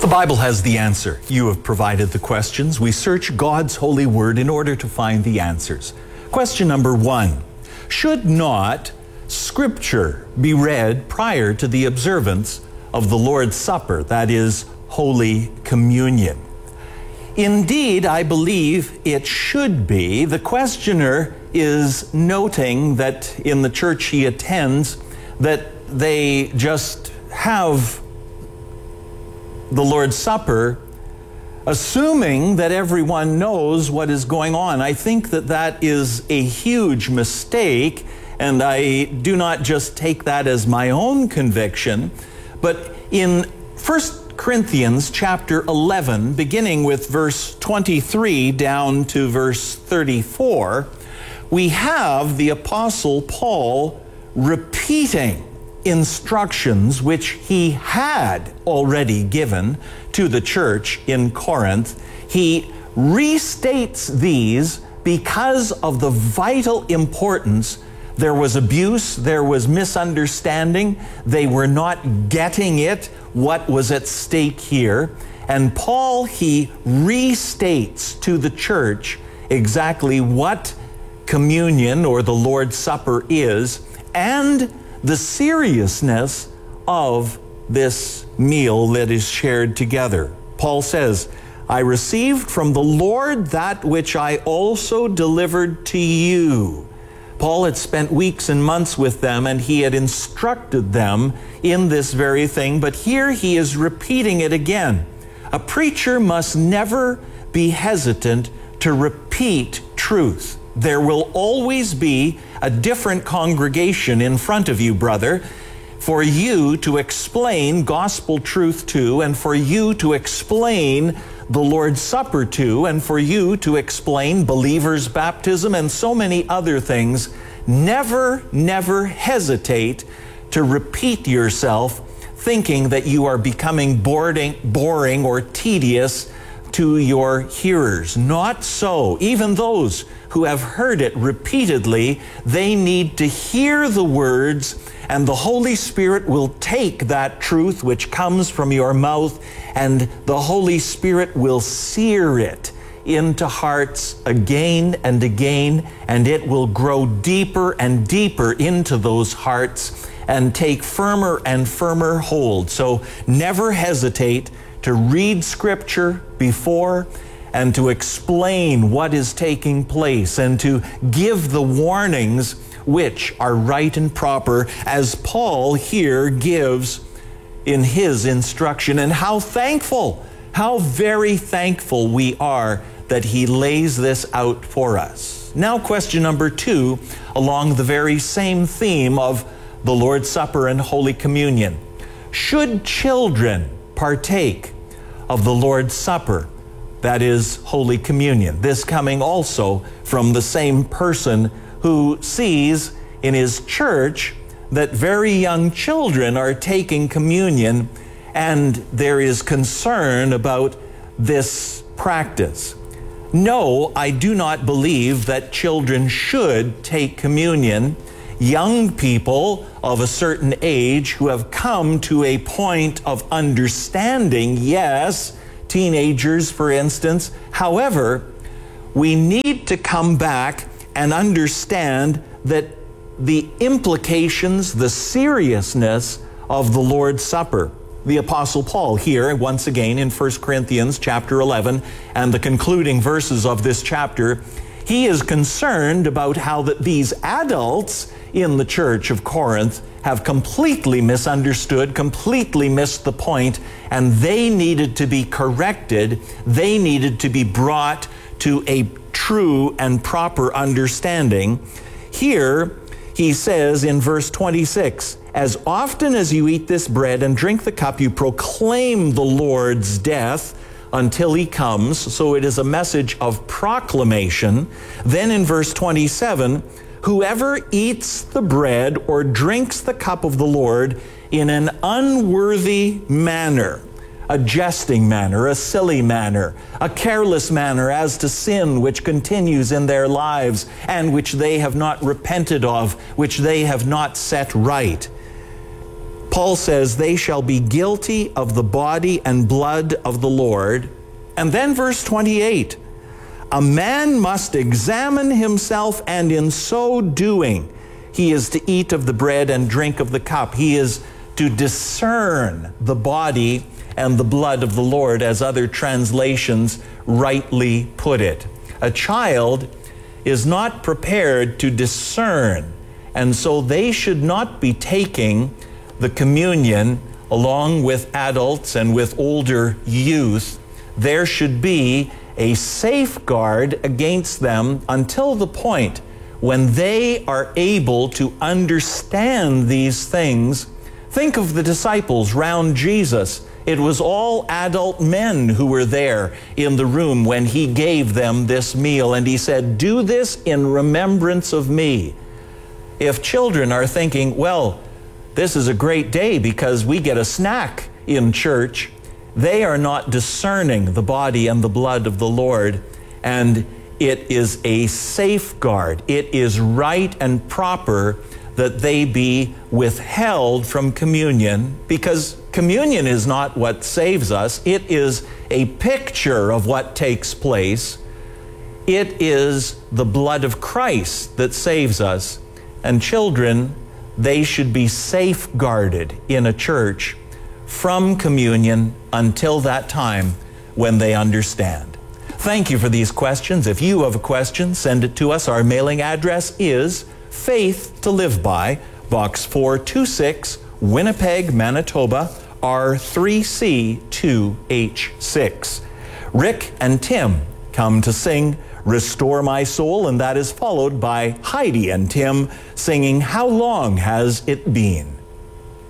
The Bible has the answer. You have provided the questions. We search God's holy word in order to find the answers. Question number 1. Should not Scripture be read prior to the observance of the Lord's Supper, that is, Holy Communion? Indeed, I believe it should be. The questioner is noting that in the church he attends, that they just have the Lord's Supper, assuming that everyone knows what is going on. I think that that is a huge mistake, and I do not just take that as my own conviction, but in 1 Corinthians chapter 11, beginning with verse 23 down to verse 34, we have the Apostle Paul repeating instructions which he had already given to the church in Corinth. He restates these because of the vital importance. There was abuse, there was misunderstanding, they were not getting it, what was at stake here. And Paul, he restates to the church exactly what communion or the Lord's Supper is, and the seriousness of this meal that is shared together. Paul says, I received from the Lord that which I also delivered to you. Paul had spent weeks and months with them, and he had instructed them in this very thing, but here he is repeating it again. A preacher must never be hesitant to repeat truth. There will always be a different congregation in front of you, brother, for you to explain gospel truth to, and for you to explain the Lord's Supper to, and for you to explain believers' baptism and so many other things. Never hesitate to repeat yourself, thinking that you are becoming boring or tedious to your hearers. Not so. Even those who have heard it repeatedly, they need to hear the words, and the Holy Spirit will take that truth which comes from your mouth, and the Holy Spirit will sear it into hearts again and again, and it will grow deeper and deeper into those hearts and take firmer and firmer hold. So never hesitate to read Scripture before and to explain what is taking place and to give the warnings which are right and proper, as Paul here gives in his instruction. And how thankful, how very thankful we are that he lays this out for us. Now, question number 2, along the very same theme of the Lord's Supper and Holy Communion. Should children partake of the Lord's Supper, that is, Holy Communion? This coming also from the same person who sees in his church that very young children are taking communion, and there is concern about this practice. No, I do not believe that children should take communion. Young people of a certain age who have come to a point of understanding, yes, teenagers, for instance. However, we need to come back and understand that the implications, the seriousness of the Lord's Supper. The Apostle Paul here, once again in 1 Corinthians chapter 11, and the concluding verses of this chapter, he is concerned about how that these adults in the church of Corinth have completely misunderstood, completely missed the point, and they needed to be corrected. They needed to be brought to a true and proper understanding. Here, he says in verse 26, as often as you eat this bread and drink the cup, you proclaim the Lord's death until he comes. So it is a message of proclamation. Then in verse 27, whoever eats the bread or drinks the cup of the Lord in an unworthy manner, a jesting manner, a silly manner, a careless manner as to sin which continues in their lives and which they have not repented of, which they have not set right. Paul says, they shall be guilty of the body and blood of the Lord. And then verse 28, a man must examine himself, and in so doing, he is to eat of the bread and drink of the cup. He is to discern the body and the blood of the Lord, as other translations rightly put it. A child is not prepared to discern, and so they should not be taking the communion along with adults and with older youth. There should be a safeguard against them until the point when they are able to understand these things. Think of the disciples round Jesus. It was all adult men who were there in the room when he gave them this meal, and he said, do this in remembrance of me. If children are thinking, well, this is a great day because we get a snack in church, they are not discerning the body and the blood of the Lord, and it is a safeguard. It is right and proper that they be withheld from communion, because communion is not what saves us. It is a picture of what takes place. It is the blood of Christ that saves us. And children, they should be safeguarded in a church from communion until that time when they understand. Thank you for these questions. If you have a question, send it to us. Our mailing address is Faith to Live By, Box 426, Winnipeg, Manitoba, R3C2H6. Rick and Tim come to sing Restore My Soul, and that is followed by Heidi and Tim singing How Long Has It Been?